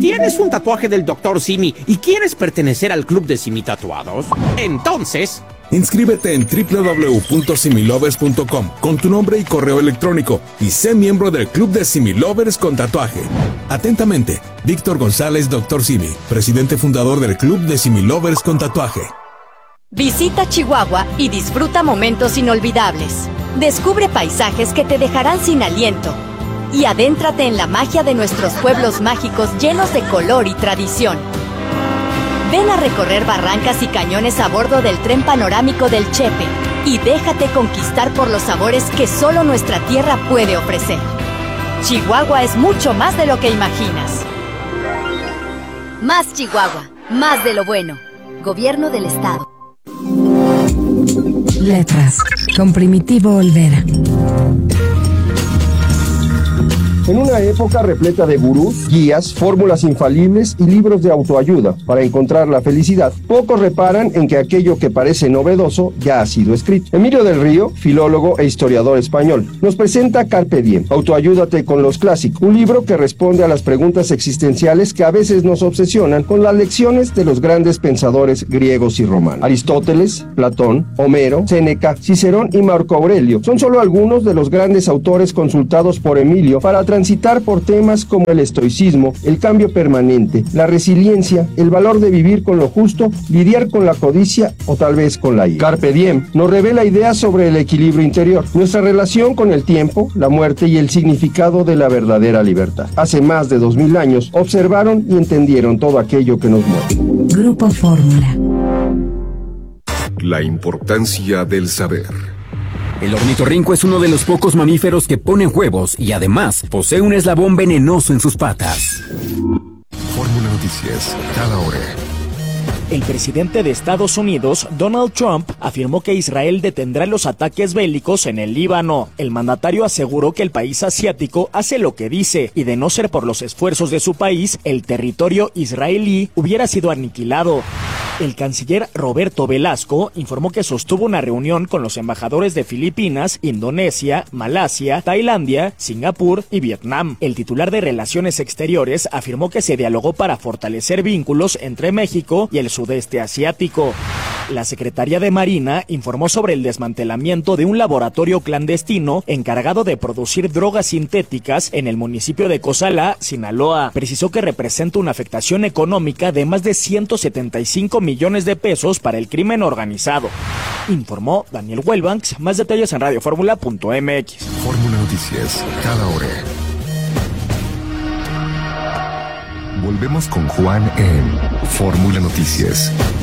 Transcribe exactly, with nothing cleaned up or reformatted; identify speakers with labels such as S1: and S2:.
S1: ¿Tienes un tatuaje del doctor Simi y quieres pertenecer al club de Simi Tatuados? Entonces...
S2: inscríbete en doble u doble u doble u punto similovers punto com con tu nombre y correo electrónico y sé miembro del club de Similovers con tatuaje. Atentamente, Víctor González, doctor Simi, presidente fundador del club de Similovers con tatuaje.
S3: Visita Chihuahua y disfruta momentos inolvidables. Descubre paisajes que te dejarán sin aliento. Y adéntrate en la magia de nuestros pueblos mágicos llenos de color y tradición. Ven a recorrer barrancas y cañones a bordo del tren panorámico del Chepe y déjate conquistar por los sabores que solo nuestra tierra puede ofrecer. Chihuahua es mucho más de lo que imaginas.
S4: Más Chihuahua, más de lo bueno. Gobierno del Estado.
S5: Letras, con Primitivo Olvera.
S6: En una época repleta de gurús, guías, fórmulas infalibles y libros de autoayuda para encontrar la felicidad, pocos reparan en que aquello que parece novedoso ya ha sido escrito. Emilio del Río, filólogo e historiador español, nos presenta Carpe Diem, Autoayúdate con los clásicos, un libro que responde a las preguntas existenciales que a veces nos obsesionan con las lecciones de los grandes pensadores griegos y romanos. Aristóteles, Platón, Homero, Séneca, Cicerón y Marco Aurelio son solo algunos de los grandes autores consultados por Emilio para transitar por temas como el estoicismo, el cambio permanente, la resiliencia, el valor de vivir con lo justo, lidiar con la codicia o tal vez con la ira. Carpe Diem nos revela ideas sobre el equilibrio interior, nuestra relación con el tiempo, la muerte y el significado de la verdadera libertad. Hace más de dos mil años observaron y entendieron todo aquello que nos mueve.
S5: Grupo Fórmula.
S7: La importancia del saber.
S8: El ornitorrinco es uno de los pocos mamíferos que ponen huevos y además posee un eslabón venenoso en sus patas.
S7: Fórmula Noticias, cada hora.
S9: El presidente de Estados Unidos, Donald Trump, afirmó que Israel detendrá los ataques bélicos en el Líbano. El mandatario aseguró que el país asiático hace lo que dice y de no ser por los esfuerzos de su país, el territorio israelí hubiera sido aniquilado. El canciller Roberto Velasco informó que sostuvo una reunión con los embajadores de Filipinas, Indonesia, Malasia, Tailandia, Singapur y Vietnam. El titular de Relaciones Exteriores afirmó que se dialogó para fortalecer vínculos entre México y el sudeste asiático. La Secretaría de Marina informó sobre el desmantelamiento de un laboratorio clandestino encargado de producir drogas sintéticas en el municipio de Cozalá, Sinaloa. Precisó que representa una afectación económica de más de ciento setenta y cinco millones de pesos para el crimen organizado. Informó Daniel Wellbanks. Más detalles en radio fórmula punto m x.
S7: Fórmula Noticias, cada hora. Volvemos con Juan en Fórmula Noticias.